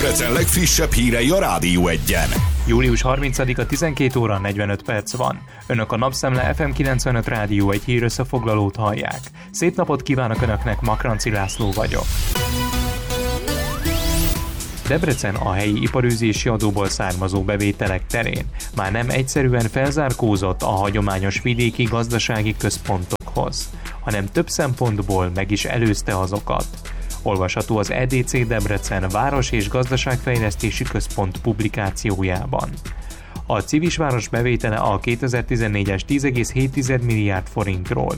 Debrecen legfrissebb hírei a Rádió 1-en. Július 30-a 12 óra 45 perc van. Önök a Napszemle FM 95 Rádió 1 hírösszefoglalót hallják. Szép napot kívánok Önöknek, Makranci László vagyok. Debrecen a helyi iparűzési adóból származó bevételek terén már nem egyszerűen felzárkózott a hagyományos vidéki gazdasági központokhoz, hanem több szempontból meg is előzte azokat. Olvasható az EDC Debrecen Város- és Gazdaságfejlesztési Központ publikációjában. A Civisváros bevétele a 2014-es 10,7 milliárd forintról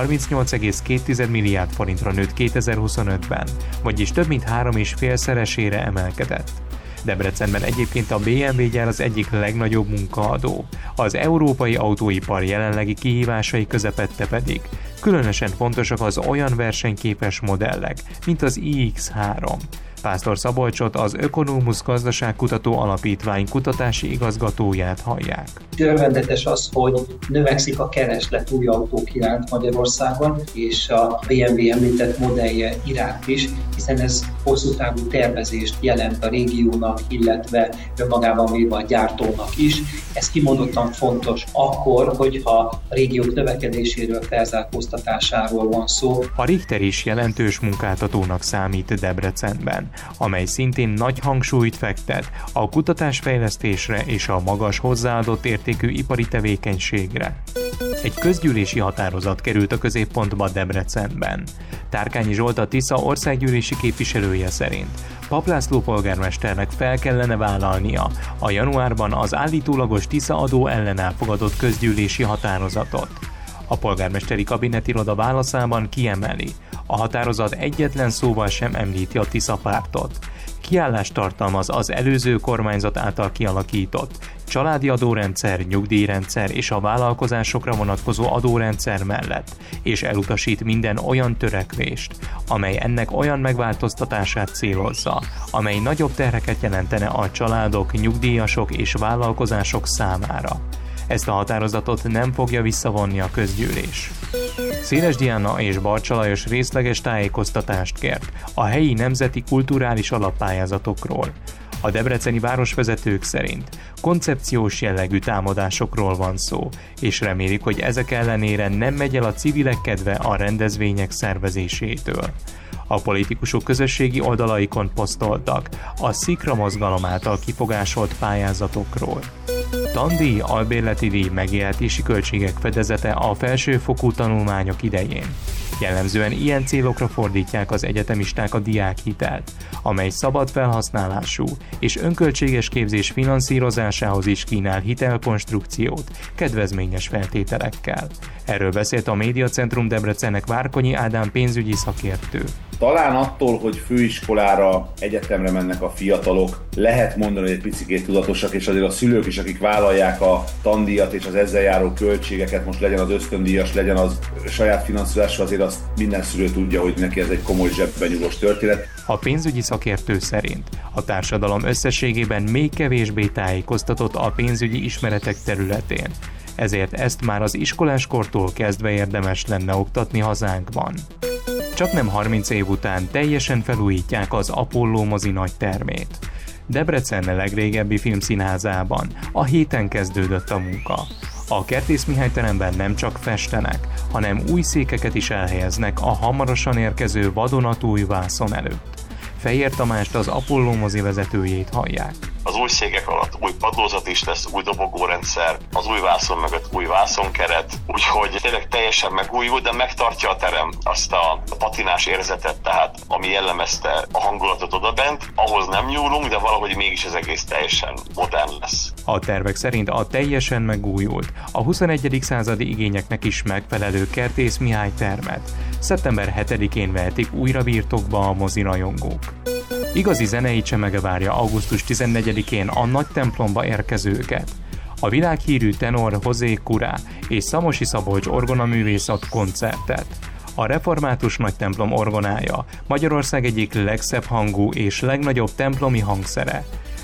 38,2 milliárd forintra nőtt 2025-ben, vagyis több mint 3,5-szeresére emelkedett. Debrecenben egyébként a BMW gyár az egyik legnagyobb munkaadó, az európai autóipar jelenlegi kihívásai közepette pedig különösen fontosak az olyan versenyképes modellek, mint az iX3. Pásztor Szabolcsot, az Ökonomusz Gazdaságkutató Alapítvány kutatási igazgatóját hallják. Örvendetes az, hogy növekszik a kereslet új autók iránt Magyarországon, és a BMW említett modellje iránt is, hiszen ez hosszú távú tervezést jelent a régiónak, illetve önmagában véve a gyártónak is. Ez kimondottan fontos akkor, hogyha a régiók növekedéséről, felzárkóztatásáról van szó. A Richter is jelentős munkáltatónak számít Debrecenben, amely szintén nagy hangsúlyt fektet a kutatásfejlesztésre és a magas hozzáadott értékű ipari tevékenységre. Egy közgyűlési határozat került a középpontba Debrecenben. Tárkányi Zsolt, a Tisza országgyűlési képviselője szerint Papp László polgármesternek fel kellene vállalnia a januárban az állítólagos Tisza adó ellen elfogadott közgyűlési határozatot. A polgármesteri kabinetiroda válaszában kiemeli, a határozat egyetlen szóval sem említi a Tisza pártot. Kiállást tartalmaz az előző kormányzat által kialakított családi adórendszer, nyugdíjrendszer és a vállalkozásokra vonatkozó adórendszer mellett, és elutasít minden olyan törekvést, amely ennek olyan megváltoztatását célozza, amely nagyobb terheket jelentene a családok, nyugdíjasok és vállalkozások számára. Ezt a határozatot nem fogja visszavonni a közgyűlés. Széles Diana és Barcsa Lajos részleges tájékoztatást kért a helyi nemzeti kulturális alappályázatokról. A debreceni városvezetők szerint koncepciós jellegű támadásokról van szó, és remélik, hogy ezek ellenére nem megy el a civilek kedve a rendezvények szervezésétől. A politikusok közösségi oldalaikon posztoltak a Szikra mozgalom által kifogásolt pályázatokról. Tandíj, albérleti díj, megélhetési költségek fedezete a felsőfokú tanulmányok idején. Jellemzően ilyen célokra fordítják az egyetemisták a diákhitelt, amely szabad felhasználású és önköltséges képzés finanszírozásához is kínál hitelkonstrukciót kedvezményes feltételekkel. Erről beszélt a Médiacentrum Debrecennek Várkonyi Ádám pénzügyi szakértő. Talán attól, hogy főiskolára, egyetemre mennek a fiatalok, lehet mondani, hogy egy picikét tudatosak, és azért a szülők is, akik vállalják a tandíjat és az ezzel járó költségeket, most legyen az ösztöndíjas, legyen az saját finanszírozású, azért azt minden szülő tudja, hogy neki ez egy komoly zsebben nyúlós történet. A pénzügyi szakértő szerint a társadalom összességében még kevésbé tájékoztatott a pénzügyi ismeretek területén, ezért ezt már az iskoláskortól kezdve érdemes lenne oktatni hazánkban. Csaknem 30 év után teljesen felújítják az Apollo mozi nagytermét. Debrecen legrégebbi filmszínházában a héten kezdődött a munka. A Kertész Mihály teremben nem csak festenek, hanem új székeket is elhelyeznek a hamarosan érkező vadonatúj vászon előtt. Fejér Tamást, az Apollo mozi vezetőjét hallják. Az új székek alatt új padlózat is lesz, új dobogórendszer, az új vászon mögött új vászonkeret, úgyhogy tényleg teljesen megújul, de megtartja a terem azt a patinás érzetet, tehát ami jellemezte a hangulatot odabent, ahhoz nem nyúlunk, de valahogy mégis az egész teljesen modern lesz. A tervek szerint a teljesen megújult, a 21. századi igényeknek is megfelelő Kertész Mihály termet szeptember 7-én vehetik újra birtokba a mozirajongók. Igazi zenei csemege várja augusztus 14-én a nagy templomba érkezőket. A világhírű tenor José Curá és Szamosi Szabolcs orgonaművész ad koncertet. A református nagytemplom orgonája Magyarország egyik legszebb hangú és legnagyobb templomi hangszere.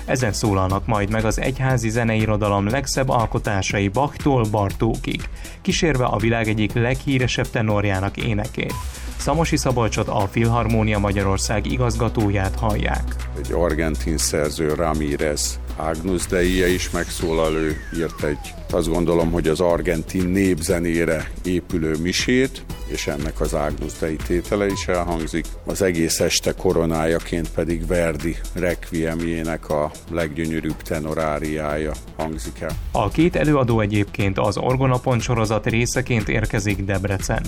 Ezen szólalnak majd meg az egyházi zeneirodalom legszebb alkotásai Bachtól Bartókig, kísérve a világ egyik leghíresebb tenorjának énekét. Szamosi Szabolcsot, a Filharmónia Magyarország igazgatóját hallják. Egy argentin szerző, Ramírez Agnus Dei-je is megszólal, ő írt azt gondolom, hogy az argentin népzenére épülő misét, és ennek az Agnus Dei tétele is elhangzik. Az egész este koronájaként pedig Verdi Requiemjének a leggyönyörűbb tenoráriája hangzik el. A két előadó egyébként az Orgonapont sorozat részeként érkezik Debrecenbe.